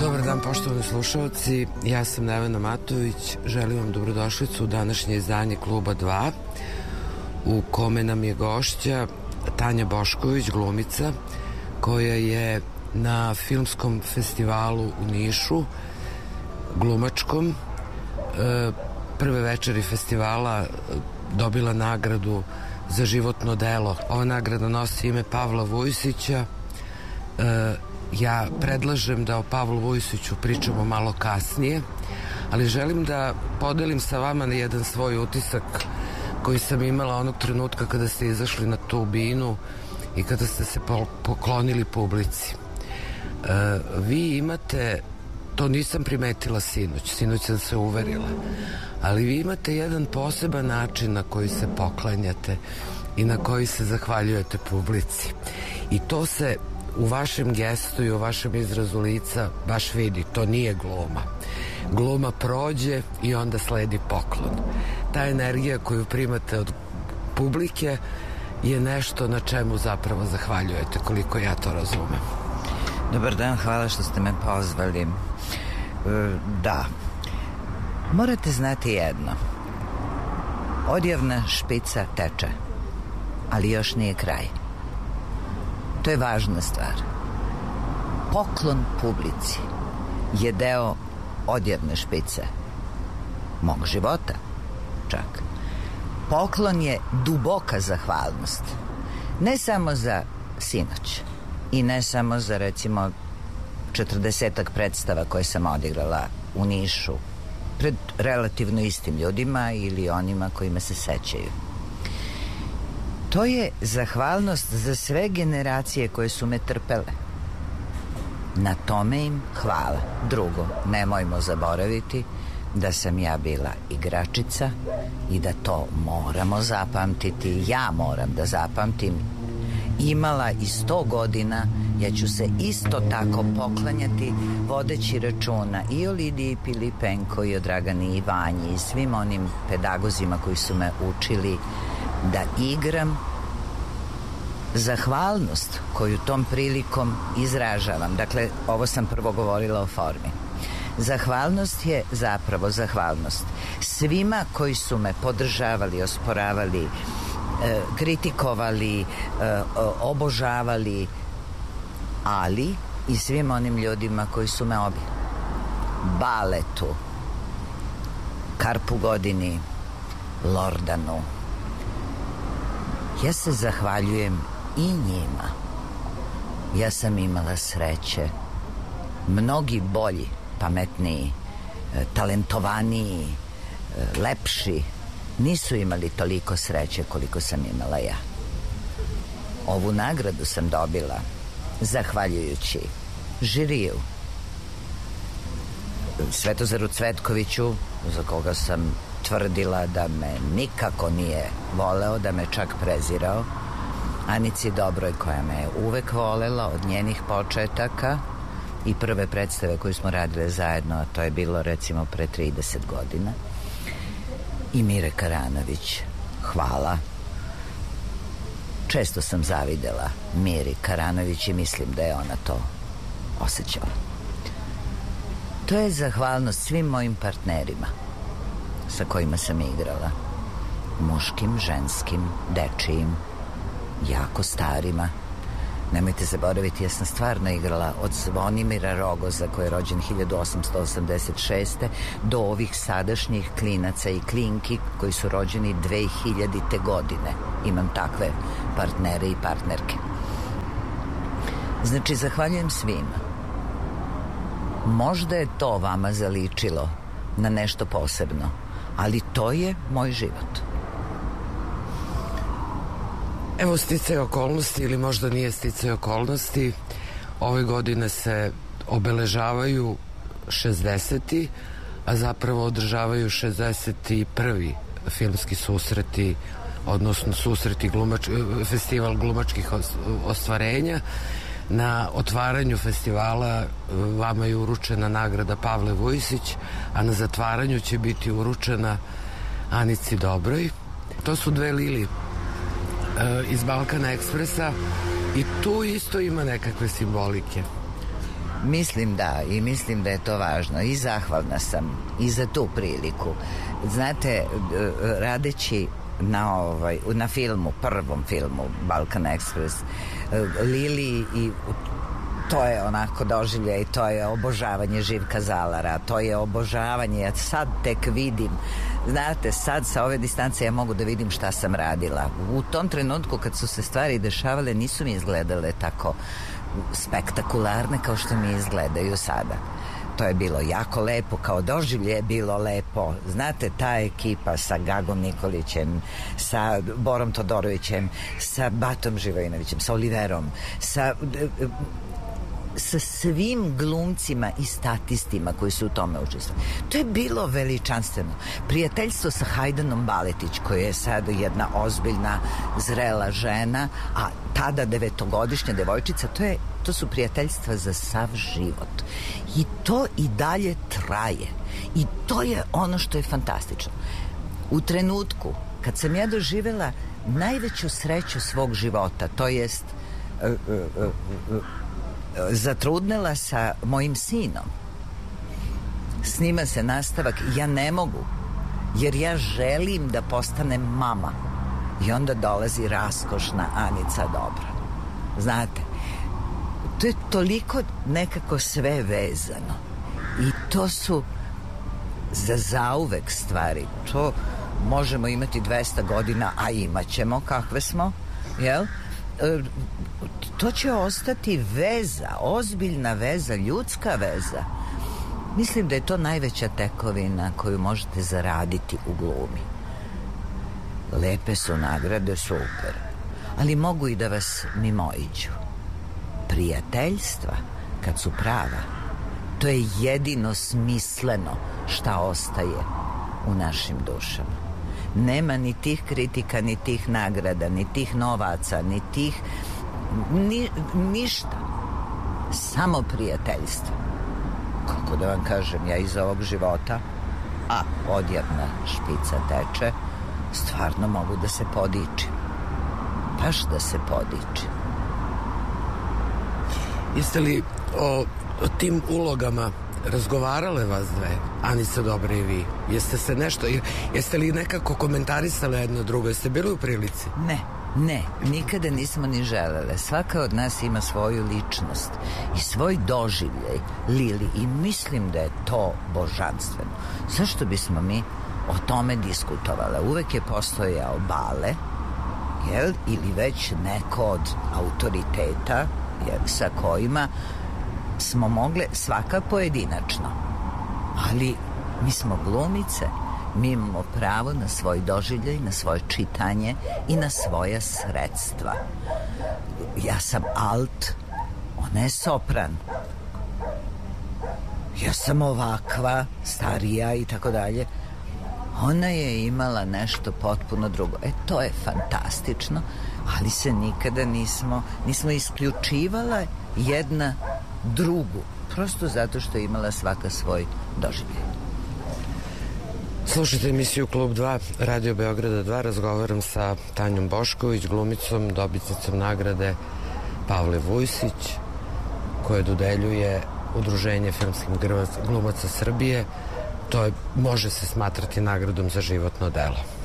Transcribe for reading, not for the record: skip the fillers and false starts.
Dobar dan, poštovani slušalci, ja sam Nevena Matović, želim vam dobrodošlicu u današnje izdanje Kluba 2, u kome nam je gošća Tanja Bošković, glumica, koja je na filmskom festivalu u Nišu, glumačkom, prve večeri festivala dobila nagradu za životno delo. Ova nagrada nosi ime Pavla Vujsića. Ja predlažem da o Pavlu Vujsiću pričamo malo kasnije, ali želim da podelim sa vama na jedan svoj utisak koji sam imala onog trenutka kada ste izašli na tu binu i kada ste se poklonili publici. Vi imate, to nisam primetila sinoć sam se uverila, ali vi imate jedan poseban način na koji se poklanjate i na koji se zahvaljujete publici. I to se u vašem gestu i u vašem izrazu lica baš vidi, to nije gluma. Gluma prođe i onda sledi poklon. Ta energija koju primate od publike je nešto na čemu zapravo zahvaljujete, koliko ja to razumem. Dobar dan, hvala što ste me pozvali. Da, morate znati jedno. Odjavna špica teče, ali još nije kraj. To je važna stvar. Poklon publici je deo odjavne špice mog života, čak. Poklon je duboka zahvalnost. Ne samo za sinoć i ne samo za, recimo, 40-ak predstava koje sam odigrala u Nišu pred relativno istim ljudima ili onima kojima se sećaju. To je zahvalnost za sve generacije koje su me trpele. Na tome im hvala. Drugo, nemojmo zaboraviti da sam ja bila igračica i da to moramo zapamtiti. Ja moram da zapamtim. Imala i 100 godina, ja ću se isto tako poklanjati vodeći računa i o Lidiji Pilipenko i o Dragani i Vanji i svim onim pedagozima koji su me učili da igram. Zahvalnost koju tom prilikom izražavam, dakle, ovo sam prvo govorila o formi. Zahvalnost je zapravo zahvalnost svima koji su me podržavali, osporavali, kritikovali, obožavali, ali i svim onim ljudima koji su me obili. Baletu, Karpu Godini, Lordanu. Ja se zahvaljujem i njima. Ja sam imala sreće. Mnogi bolji, pametniji, talentovaniji, lepši nisu imali toliko sreće koliko sam imala ja. Ovu nagradu sam dobila zahvaljujući žiriju, Svetozaru Cvetkoviću, za koga sam tvrdila da me nikako nije voleo, da me čak prezirao, Anici Dobroj, koja me je uvek volela od njenih početaka i prve predstave koju smo radile zajedno, a to je bilo recimo pre 30 godina, i Mire Karanović. Hvala. Često sam zavidela Miri Karanović i mislim da je ona to osjećala. To je zahvalnost svim mojim partnerima sa kojima sam igrala. Muškim, ženskim, dečijim, jako starima. Nemojte zaboraviti, ja sam stvarno igrala od Zvonimira Rogoza, koji je rođen 1886. do ovih sadašnjih klinaca i klinki koji su rođeni 2000. godine. Imam takve partnere i partnerke. Znači, zahvaljujem svima. Možda je to vama zaličilo na nešto posebno, ali to je moj život. Evo, sticaj okolnosti, ili možda nije sticaj okolnosti, ove godine se obeležavaju 60. a zapravo održavaju 61. filmski susreti, odnosno susreti festival glumačkih ostvarenja. Na otvaranju festivala vama je uručena nagrada Pavle Vujsić, a na zatvaranju će biti uručena Anici Dobroj. To su dve Lili iz Balkana Ekspresa i tu isto ima nekakve simbolike. Mislim da, i mislim da je to važno i zahvalna sam i za tu priliku. Znate, radeći na filmu, prvom filmu Balkan Express, Lili, i to je onako doživljaj, to je obožavanje Živka Zalara, to je obožavanje, ja sad tek vidim, znate, sad sa ove distance ja mogu da vidim šta sam radila. U tom trenutku kad su se stvari dešavale nisu mi izgledale tako spektakularne kao što mi izgledaju sada. To je bilo jako lepo, kao doživlje je bilo lepo. Znate, ta ekipa sa Gagom Nikolićem, sa Borom Todorovićem, sa Batom Živojinovićem, sa Oliverom, sa svim glumcima i statistima koji su u tome učestvovali. To je bilo veličanstveno. Prijateljstvo sa Hajdanom Baletić, koja je sad jedna ozbiljna, zrela žena, a tada 9-godišnja devojčica, to su prijateljstva za sav život. I to i dalje traje. I to je ono što je fantastično. U trenutku kad sam ja doživela najveću sreću svog života, to jest zatrudnela sa mojim sinom, snima se nastavak, ja ne mogu, jer ja želim da postanem mama, i onda dolazi raskošna Anica Dobra. Znate, to je toliko nekako sve vezano i to su za zauvek stvari. To možemo imati 200 godina, a imaćemo kakve smo, jel? To će ostati veza, ozbiljna veza, ljudska veza. Mislim da je to najveća tekovina koju možete zaraditi u glumi. Lepe su nagrade, super, ali mogu i da vas mimoiđu. Prijateljstva, kad su prava, to je jedino smisleno šta ostaje u našim dušama. Nema ni tih kritika, ni tih nagrada, ni tih novaca, ni tih ništa. Samo prijateljstvo. Kako da vam kažem, ja iz ovog života, a odjedna špica teče, stvarno mogu da se podičim. Baš da se podičim. Jeste li o tim ulogama razgovarale vas dve, Anica Dobra i vi? Jeste li nekako komentarisale jedno drugo? Jeste bili u prilici? Ne, nikada nismo ni želele. Svaka od nas ima svoju ličnost i svoj doživljaj, Lili, i mislim da je to božanstveno. Zašto bismo mi o tome diskutovale? Uvek je postojao Bale, jel, ili već neko od autoriteta, jel, sa kojima smo mogle svaka pojedinačno, ali mi smo glumice, mi imamo pravo na svoj doživljaj, na svoje čitanje i na svoja sredstva. Ja sam alt, ona je sopran, ja sam ovakva, starija i tako dalje. Ona je imala nešto potpuno drugo. To je fantastično, ali se nikada nismo isključivala jedna drugu, prosto zato što je imala svaka svoj doživljaj. Slušajte emisiju Klub 2, Radio Beograda 2. Razgovaram sa Tanjom Bošković, glumicom, dobitnicom nagrade Pavle Vujsić, koje dodeljuje Udruženje filmskih glumaca Srbije. To može se smatrati nagradom za životno delo.